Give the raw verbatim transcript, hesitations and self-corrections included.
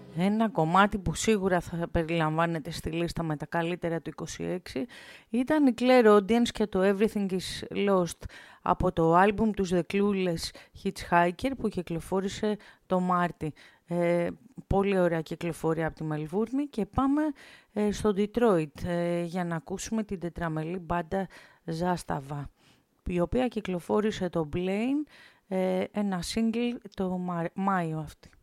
Ένα κομμάτι που σίγουρα θα περιλαμβάνεται στη λίστα με τα καλύτερα του είκοσι έξι ήταν η Claire Audience και το Everything is Lost από το άλμπουμ τους The Clueless Hitchhiker που κυκλοφόρησε το Μάρτι. Ε, πολύ ωραία κυκλοφορία από τη Μελβούρνη και πάμε ε, στο Detroit ε, για να ακούσουμε την τετραμελή μπάντα Zastava, η οποία κυκλοφόρησε το Blaine, ε, ένα single το Μάιο αυτή.